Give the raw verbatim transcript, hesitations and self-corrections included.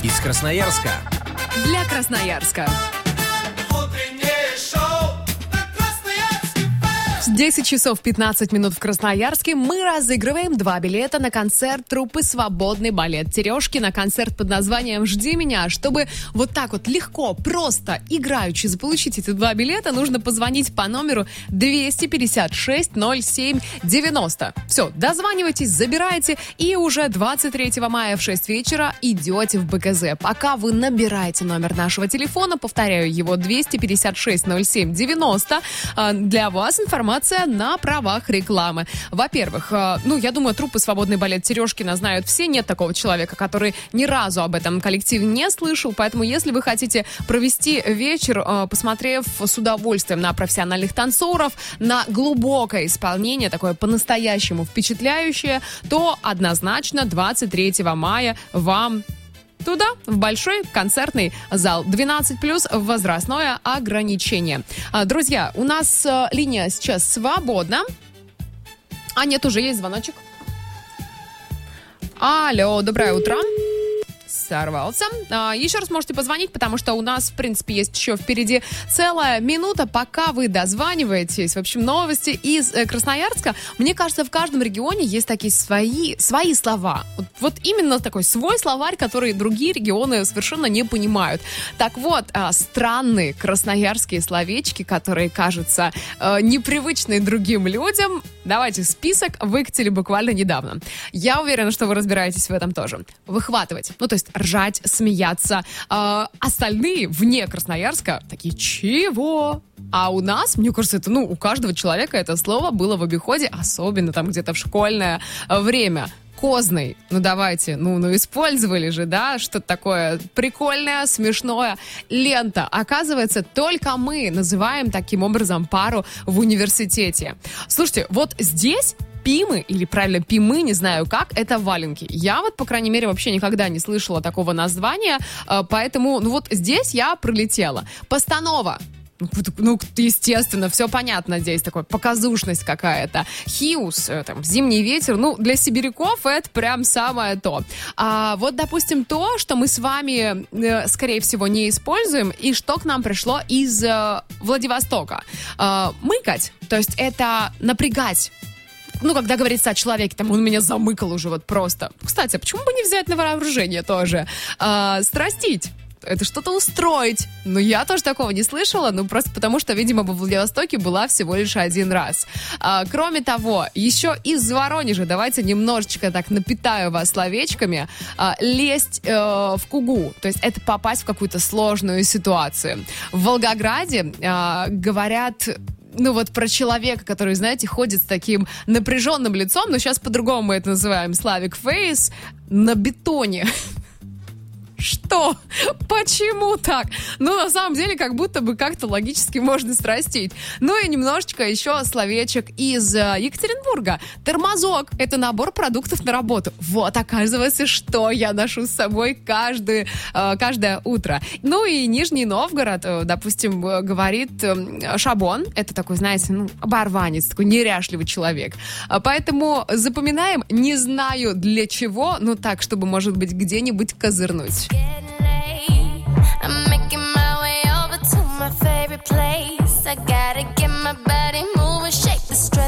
из Красноярска. Для Красноярска. десять часов пятнадцать минут в Красноярске. Мы разыгрываем два билета на концерт труппы «Свободный балет Терешки», на концерт под названием «Жди меня». Чтобы вот так вот легко, просто, играючи заполучить эти два билета, нужно позвонить по номеру двести пятьдесят шесть ноль семь девяносто. Все, дозванивайтесь, забирайте, и уже двадцать третьего мая в шесть вечера идете в БКЗ. Пока вы набираете номер нашего телефона, повторяю его, двести пятьдесят шесть ноль семь девяносто, для вас информация на правах рекламы. Во-первых, ну, я думаю, труппы «Свободный балет Терешкина» знают все. Нет такого человека, который ни разу об этом коллективе не слышал. Поэтому, если вы хотите провести вечер, посмотрев с удовольствием на профессиональных танцоров, на глубокое исполнение, такое по-настоящему впечатляющее, то однозначно двадцать третьего мая вам туда, в большой концертный зал. двенадцать плюс возрастное ограничение. Друзья, у нас линия сейчас свободна. А нет, уже есть звоночек. Алло, доброе утро. Сорвался. А, еще раз можете позвонить, потому что у нас, в принципе, есть еще впереди целая минута, пока вы дозваниваетесь. В общем, новости из э, Красноярска. Мне кажется, в каждом регионе есть такие свои, свои слова. Вот, вот именно такой свой словарь, который другие регионы совершенно не понимают. Так вот, а, странные красноярские словечки, которые кажутся э, непривычны другим людям. Давайте список выкатили буквально недавно. Я уверена, что вы разбираетесь в этом тоже. Выхватывать. Ну, то есть ржать, смеяться. А, остальные вне Красноярска такие, чего? А у нас, мне кажется, это, ну, у каждого человека это слово было в обиходе, особенно там где-то в школьное время. Козный. Ну, давайте, ну, ну, использовали же, да, что-то такое прикольное, смешное. Лента. Оказывается, только мы называем таким образом пару в университете. Слушайте, вот здесь пимы, или правильно пимы, не знаю как, это валенки. Я вот, по крайней мере, вообще никогда не слышала такого названия, поэтому, ну, вот здесь я пролетела. Постанова. Ну, естественно, все понятно здесь, такая показушность какая-то. Хиус, там, зимний ветер, ну, для сибиряков это прям самое то. А вот, допустим, то, что мы с вами, э, скорее всего, не используем, и что к нам пришло из э, Владивостока. Э, мыкать, то есть это напрягать. Ну, когда говорится о человеке, там, он меня замыкал уже вот просто. Кстати, а почему бы не взять на вооружение тоже? А, страстить. Это что-то устроить. Но я тоже такого не слышала, ну, просто потому что, видимо, во Владивостоке была всего лишь один раз. А, кроме того, еще из Воронежа, давайте немножечко так напитаю вас словечками, а, лезть э, в кугу. То есть это попасть в какую-то сложную ситуацию. В Волгограде а, говорят... Ну вот про человека, который, знаете, ходит с таким напряженным лицом, но сейчас по-другому мы это называем, Славик Фейс, на бетоне. Что? Почему так? Ну, на самом деле, как будто бы как-то логически можно страстить. Ну и немножечко еще словечек из Екатеринбурга. Тормозок — это набор продуктов на работу. Вот, оказывается, что я ношу с собой каждое, каждое утро. Ну и Нижний Новгород, допустим, говорит шабон. Это такой, знаете, ну, оборванец, такой неряшливый человек. Поэтому запоминаем, не знаю для чего, но так, чтобы, может быть, где-нибудь козырнуть.